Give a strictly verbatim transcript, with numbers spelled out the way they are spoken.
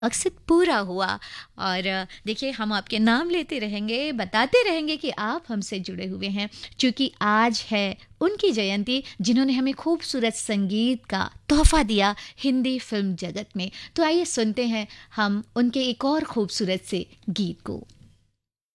मकसद पूरा हुआ। और अ, देखिए हम आपके नाम लेते रहेंगे, बताते रहेंगे कि आप हमसे जुड़े हुए हैं, क्योंकि आज है उनकी जयंती जिन्होंने हमें खूबसूरत संगीत का तोहफ़ा दिया हिंदी फ़िल्म जगत में। तो आइए सुनते हैं हम उनके एक और खूबसूरत से गीत को।